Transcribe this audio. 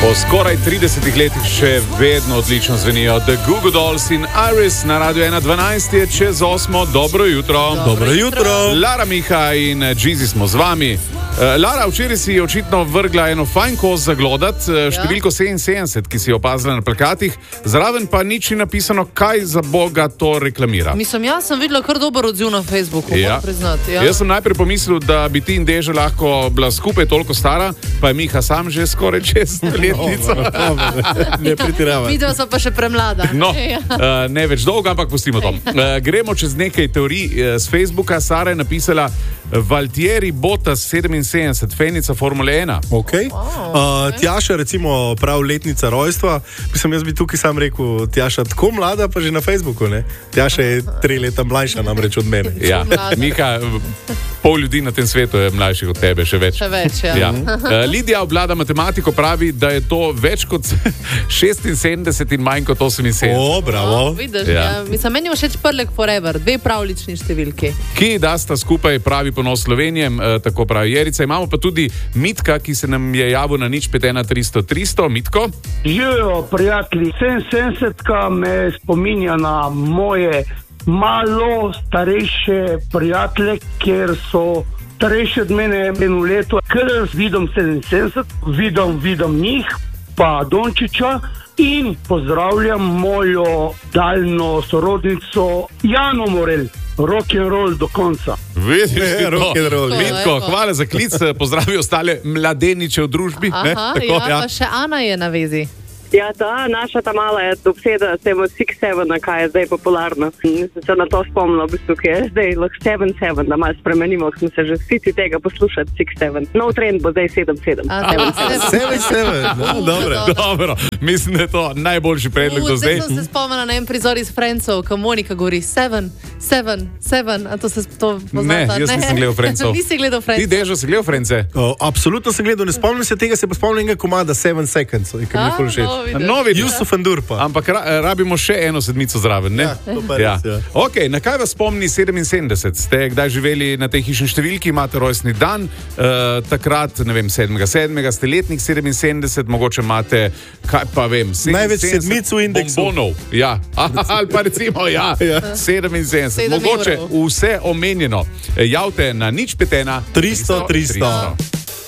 Po skoraj 30 letih še vedno odlično zvenijo The Goo Goo Dolls in Iris na Radio 1.12 je čez 8. Dobro jutro. Dobro jutro. Lara Miha in Jeezy smo z vami. Lara, včeraj si očitno vrgla eno fajn kost zaglodat, številko 77, ki si jo opazila na plakatih, zraven pa nič ni napisano, kaj za boga to reklamira. Mislim, jaz sem videla kar dober odziv na Facebooku, moram priznati. Ja. Jaz sem najprej pomislil, da bi ti in Deža lahko bila skupaj toliko stara, pa je Miha sam že skoraj čez letnico. Ne pretiravaj. Videla sem pa še premlada. No, ne več dolgo, ampak pustimo to. Gremo čez nekaj teorij z Facebooka. Sara je napisala Valtieri Bottas 77, fenica Formule 1. Okay. Tjaša, recimo, prav letnica rojstva. Mislim, jaz bi tukaj sam rekel, Tjaša, tako mlada, pa že na Facebooku, ne? Tjaša je 3 leta mlajša namreč od mene. Ja, Miha, pol ljudi na tem svetu je mlajših od tebe, še več. Še več, ja. Lidija obvlada matematiko, pravi, da je to več kot 76 in manj kot 78. O, bravo. Vidiš, mislim, meni je všeč Prlek Forever, 2 pravlični številki. Ki da sta skupaj pravi ponos Slovenije, tako pravi Jerica. Imamo pa tudi Mitka, ki se nam je javil na 051300300. Mitko? Živijo, prijatelji. 77 me spominja na moje malo starejše prijatelje, ker so starejši od mene eno leto. Ker vidim 77, vidim njih, pa Dončiča in pozdravljam mojo daljno sorodnico Jano Morel. Rock'n'roll do konca. Vidiš, Mitko, hvala za klic, pozdravi ostale mladeniče v družbi. Aha, pa še Ana je na vezi. Ja, da, naša ta mala je obseda s tem 6-7, kaj je zdaj popularno. Sem se na to spomnila, v bistvu, ki je zdaj 7-7, da malo spremenimo, ko smo se že vsi tega poslušati 6-7. Nov trend bo zdaj 7-7. 7-7, no, dobro. Mislim, da je to najboljši predlog do zdaj. Zdaj sem se spomnila na en prizor iz Friendsov, ko Monika govori 7-7, a to se to poznata? Ne, jaz nisem gledal Friendsov. Nisi gledal Friendsov? Ti, Dežo, si gledal Friendse? Absolutno sem gledal, ne spomnim se tega, se pa spomnim enega komada 7 Seconds, ki mi je ful všeč. Novi Jusuf Endur pa. Ampak rabimo še eno sedmico zraven, ne? Ja, to pa res, ja. Ok, na kaj vas spomni 77? Ste kdaj živeli na tej hišni številki, imate rojstni dan, takrat, ne vem, 7.7. ste letnik 77, mogoče imate, kaj pa vem, 77 največ sedmic v indeksu. Bombonov, ja, ali pa recimo, 77, mogoče vse omenjeno. Javte na 051 300 300.